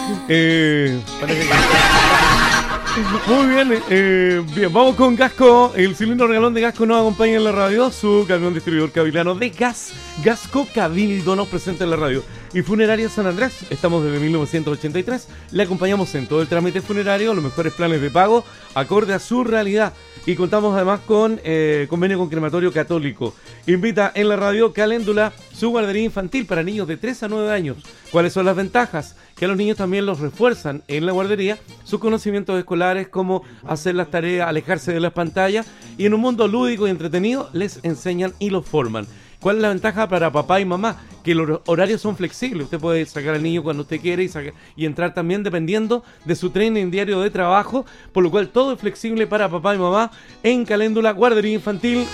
Parece que... Muy bien, vamos con Gasco. El cilindro regalón de Gasco nos acompaña en la radio. Su camión distribuidor cabilano de gas, Gasco Cabildo, nos presenta en la radio. Y Funeraria San Andrés, estamos desde 1983. Le acompañamos en todo el trámite funerario, los mejores planes de pago, acorde a su realidad. Y contamos además con convenio con Crematorio Católico. Invita en la radio Caléndula, su guardería infantil para niños de 3 a 9 años. ¿Cuáles son las ventajas? Que a los niños también los refuerzan en la guardería sus conocimientos escolares, cómo hacer las tareas, alejarse de las pantallas, y en un mundo lúdico y entretenido les enseñan y los forman. ¿Cuál es la ventaja para papá y mamá? Que los horarios son flexibles. Usted puede sacar al niño cuando usted quiere y entrar también dependiendo de su training diario de trabajo, por lo cual todo es flexible para papá y mamá en Caléndula, guardería infantil.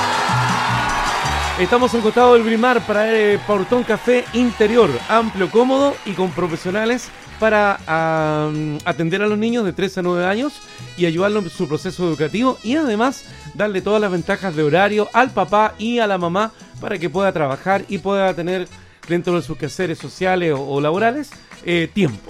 Estamos en costado del Brimar para Portón Café Interior, amplio, cómodo y con profesionales para atender a los niños de 3 a 9 años y ayudarlos en su proceso educativo, y además darle todas las ventajas de horario al papá y a la mamá para que pueda trabajar y pueda tener dentro de sus quehaceres sociales o laborales tiempo.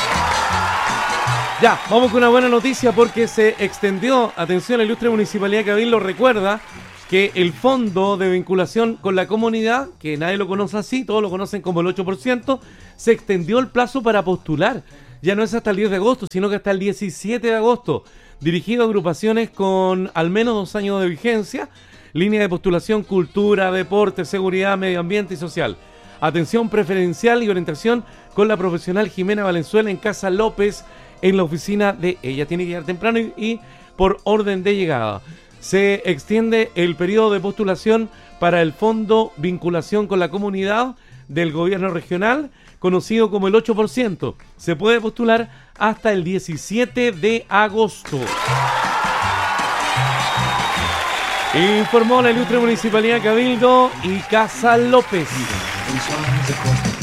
Ya, vamos con una buena noticia porque se extendió, atención, la ilustre Municipalidad de Cabildo recuerda que el fondo de vinculación con la comunidad, que nadie lo conoce así, todos lo conocen como el 8%, se extendió el plazo para postular. Ya no es hasta el 10 de agosto, sino que hasta el 17 de agosto. Dirigido a agrupaciones con al menos 2 años de vigencia, línea de postulación, cultura, deporte, seguridad, medio ambiente y social. Atención preferencial y orientación con la profesional Jimena Valenzuela en Casa López, en la oficina de ella. Tiene que llegar temprano y por orden de llegada. Se extiende el periodo de postulación para el Fondo Vinculación con la Comunidad del Gobierno Regional, conocido como el 8%. Se puede postular hasta el 17 de agosto. Informó la ilustre Municipalidad de Cabildo y Casa López.